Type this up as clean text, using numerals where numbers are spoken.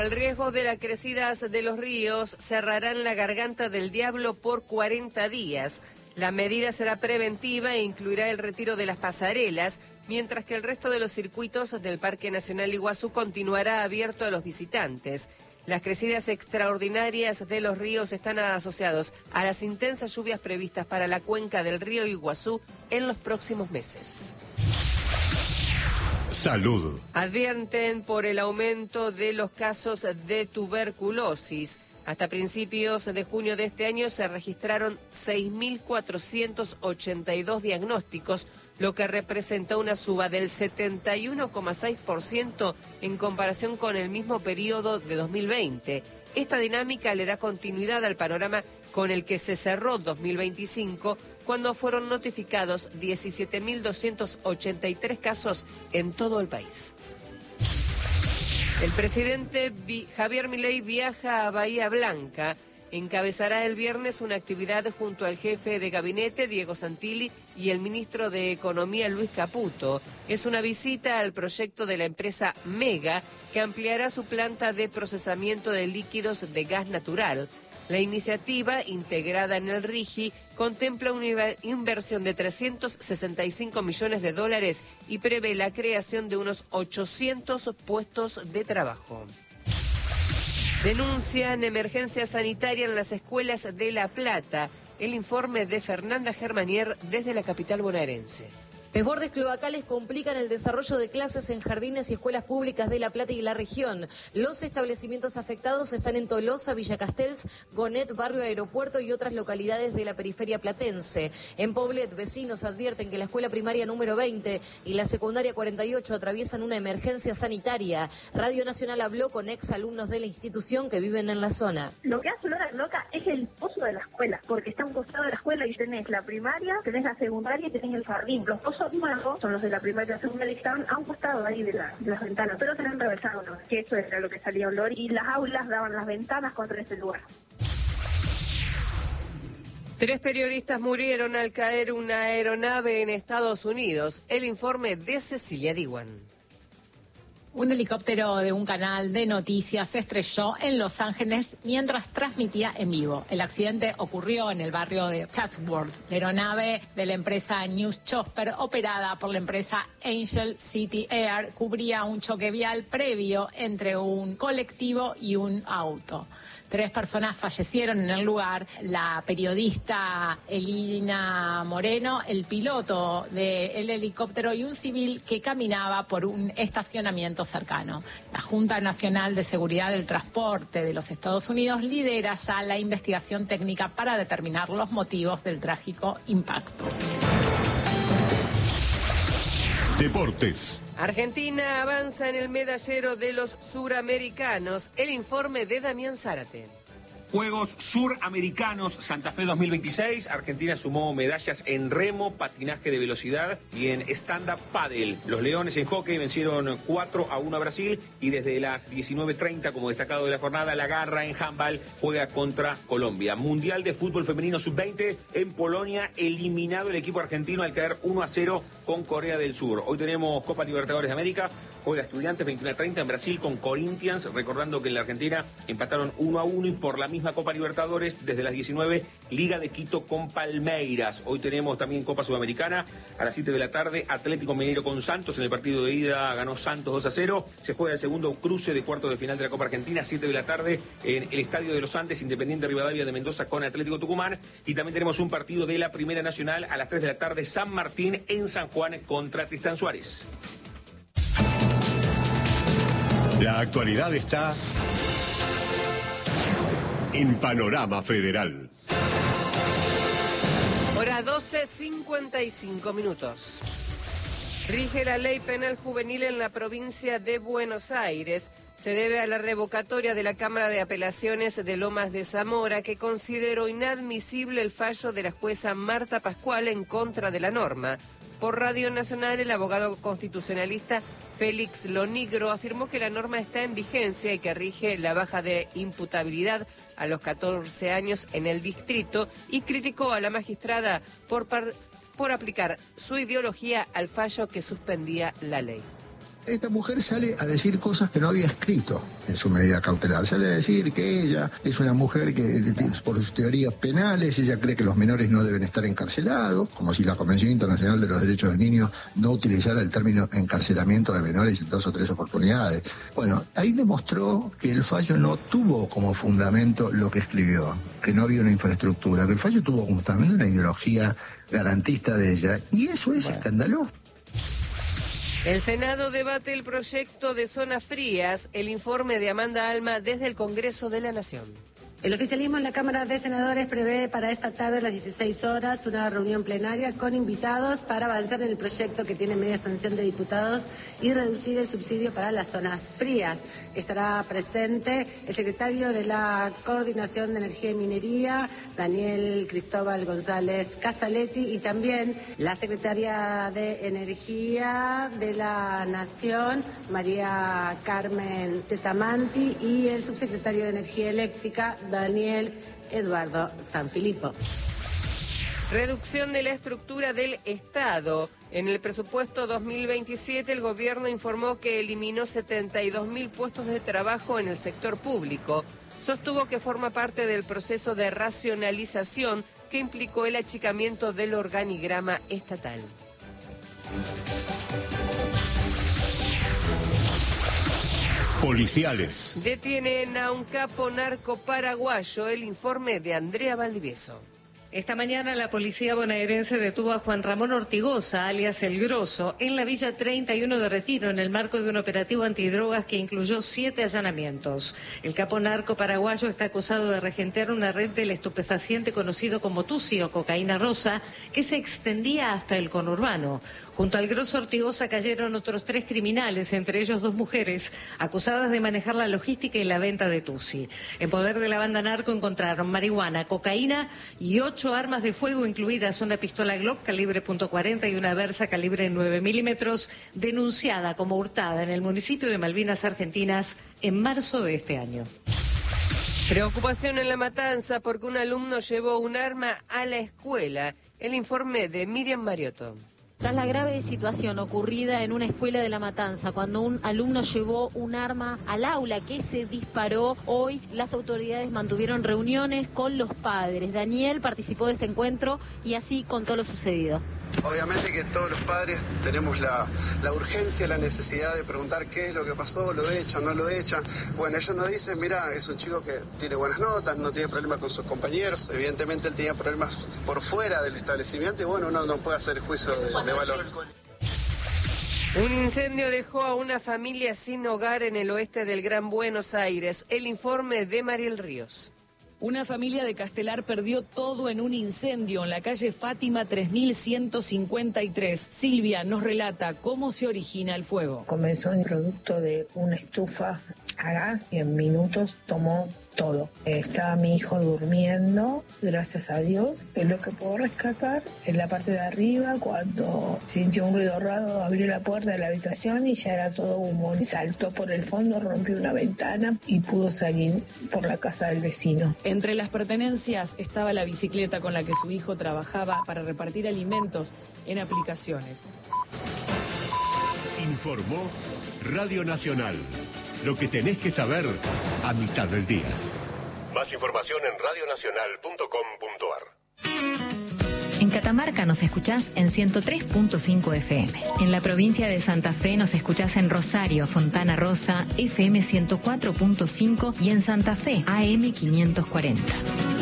El riesgo de las crecidas de los ríos cerrarán la Garganta del Diablo por 40 días. La medida será preventiva e incluirá el retiro de las pasarelas, mientras que el resto de los circuitos del Parque Nacional Iguazú continuará abierto a los visitantes. Las crecidas extraordinarias de los ríos están asociados a las intensas lluvias previstas para la cuenca del río Iguazú en los próximos meses. Salud. Advierten por el aumento de los casos de tuberculosis. Hasta principios de junio de este año se registraron 6.482 diagnósticos, lo que representa una suba del 71,6% en comparación con el mismo periodo de 2020. Esta dinámica le da continuidad al panorama con el que se cerró 2025, cuando fueron notificados 17.283 casos en todo el país. El presidente Javier Milei viaja a Bahía Blanca. Encabezará el viernes una actividad junto al jefe de gabinete, Diego Santilli, y el ministro de Economía, Luis Caputo. Es una visita al proyecto de la empresa Mega, que ampliará su planta de procesamiento de líquidos de gas natural. La iniciativa, integrada en el RIGI, contempla una inversión de $365 millones y prevé la creación de unos 800 puestos de trabajo. Denuncian emergencia sanitaria en las escuelas de La Plata. El informe de Fernanda Germanier desde la capital bonaerense. Desbordes cloacales complican el desarrollo de clases en jardines y escuelas públicas de La Plata y la región. Los establecimientos afectados están en Tolosa, Villa Castells, Gonet, Barrio Aeropuerto y otras localidades de la periferia platense. En Poblet, vecinos advierten que la escuela primaria número 20 y la secundaria 48 atraviesan una emergencia sanitaria. Radio Nacional habló con exalumnos de la institución que viven en la zona. Lo que hace olor a loca es el pozo de la escuela, porque está a un costado de la escuela y tenés la primaria, tenés la secundaria y tenés el jardín. Los pozos nuevos son los de la primaria y la secundaria, que estaban a un costado ahí de las ventanas, pero se han reversado, ¿no? Que eso era lo que salía olor, y las aulas daban las ventanas contra ese lugar. 3 periodistas murieron al caer una aeronave en Estados Unidos. El informe de Cecilia Diwan. Un helicóptero de un canal de noticias se estrelló en Los Ángeles mientras transmitía en vivo. El accidente ocurrió en el barrio de Chatsworth. La aeronave de la empresa News Chopper, operada por la empresa Angel City Air, cubría un choque vial previo entre un colectivo y un auto. 3 personas fallecieron en el lugar: la periodista Elina Moreno, el piloto del helicóptero y un civil que caminaba por un estacionamiento cercano. La Junta Nacional de Seguridad del Transporte de los Estados Unidos lidera ya la investigación técnica para determinar los motivos del trágico impacto. Deportes. Argentina avanza en el medallero de los suramericanos. El informe de Damián Zárate. Juegos Suramericanos Santa Fe 2026, Argentina sumó medallas en remo, patinaje de velocidad y en stand-up paddle. Los Leones en hockey vencieron 4-1 a Brasil y desde las 19:30, como destacado de la jornada, la Garra en handball juega contra Colombia. Mundial de Fútbol Femenino Sub-20 en Polonia, eliminado el equipo argentino al caer 1-0 con Corea del Sur. Hoy tenemos Copa Libertadores de América, juega Estudiantes 21:30 en Brasil con Corinthians, recordando que en la Argentina empataron 1-1 y por la misma Copa Libertadores, desde las 19, Liga de Quito con Palmeiras. Hoy tenemos también Copa Sudamericana a las 7 de la tarde, Atlético Mineiro con Santos. En el partido de ida ganó Santos 2-0. Se juega el segundo cruce de cuartos de final de la Copa Argentina, 7 de la tarde, en el Estadio de los Andes, Independiente Rivadavia de Mendoza con Atlético Tucumán. Y también tenemos un partido de la Primera Nacional a las 3 de la tarde, San Martín en San Juan contra Tristán Suárez. La actualidad está en Panorama Federal. Hora 12:55. Rige la ley penal juvenil en la provincia de Buenos Aires. Se debe a la revocatoria de la Cámara de Apelaciones de Lomas de Zamora, que consideró inadmisible el fallo de la jueza Marta Pascual en contra de la norma. Por Radio Nacional, el abogado constitucionalista Félix Lonigro afirmó que la norma está en vigencia y que rige la baja de imputabilidad a los 14 años en el distrito, y criticó a la magistrada por aplicar su ideología al fallo que suspendía la ley. Esta mujer sale a decir cosas que no había escrito en su medida cautelar. Sale a decir que ella es una mujer que, por sus teorías penales, ella cree que los menores no deben estar encarcelados, como si la Convención Internacional de los Derechos del Niño no utilizara el término encarcelamiento de menores en 2 o 3 oportunidades. Bueno, ahí demostró que el fallo no tuvo como fundamento lo que escribió, que no había una infraestructura, que el fallo tuvo como fundamento una ideología garantista de ella, y eso es escandaloso. El Senado debate el proyecto de zonas frías, el informe de Amanda Alma desde el Congreso de la Nación. El oficialismo en la Cámara de Senadores prevé para esta tarde a las 16 horas una reunión plenaria con invitados para avanzar en el proyecto que tiene media sanción de diputados y reducir el subsidio para las zonas frías. Estará presente el secretario de la Coordinación de Energía y Minería, Daniel Cristóbal González Casaletti, y también la secretaria de Energía de la Nación, María Carmen Tetamanti, y el subsecretario de Energía Eléctrica, Daniel Eduardo Sanfilippo. Reducción de la estructura del Estado. En el presupuesto 2027 el gobierno informó que eliminó 72.000 puestos de trabajo en el sector público. Sostuvo que forma parte del proceso de racionalización que implicó el achicamiento del organigrama estatal. Policiales. Detienen a un capo narco paraguayo, el informe de Andrea Valdivieso. Esta mañana la policía bonaerense detuvo a Juan Ramón Ortigoza, alias El Grosso, en la Villa 31 de Retiro, en el marco de un operativo antidrogas que incluyó 7 allanamientos. El capo narco paraguayo está acusado de regentear una red del estupefaciente conocido como tusi o cocaína rosa, que se extendía hasta el conurbano. Junto al Grosso Ortigoza cayeron otros 3 criminales, entre ellos 2 mujeres, acusadas de manejar la logística y la venta de tusi. En poder de la banda narco encontraron marihuana, cocaína y 8 armas de fuego, incluidas una pistola Glock calibre .40 y una Versa calibre 9 milímetros, denunciada como hurtada en el municipio de Malvinas Argentinas en marzo de este año. Preocupación en La Matanza porque un alumno llevó un arma a la escuela. El informe de Miriam Mariotto. Tras la grave situación ocurrida en una escuela de La Matanza, cuando un alumno llevó un arma al aula que se disparó, hoy las autoridades mantuvieron reuniones con los padres. Daniel participó de este encuentro y así contó lo sucedido. Obviamente que todos los padres tenemos la urgencia, la necesidad de preguntar qué es lo que pasó, lo echan, no lo echan. Bueno, ellos nos dicen, mira, es un chico que tiene buenas notas, no tiene problemas con sus compañeros, evidentemente él tenía problemas por fuera del establecimiento y bueno, uno no puede hacer juicio de valor. Un incendio dejó a una familia sin hogar en el oeste del Gran Buenos Aires. El informe de Mariel Ríos. Una familia de Castelar perdió todo en un incendio en la calle Fátima 3153. Silvia nos relata cómo se origina el fuego. Comenzó en producto de una estufa a gas y en minutos tomó todo. Estaba mi hijo durmiendo, gracias a Dios. Lo que puedo rescatar en la parte de arriba, cuando sintió un ruido raro, abrió la puerta de la habitación y ya era todo humo. Saltó por el fondo, rompió una ventana y pudo salir por la casa del vecino. Entre las pertenencias estaba la bicicleta con la que su hijo trabajaba para repartir alimentos en aplicaciones. Informó Radio Nacional. Lo que tenés que saber a mitad del día. Más información en radionacional.com.ar. En Catamarca nos escuchás en 103.5 FM. En la provincia de Santa Fe nos escuchás en Rosario, Fontana Rosa, FM 104.5 y en Santa Fe, AM 540.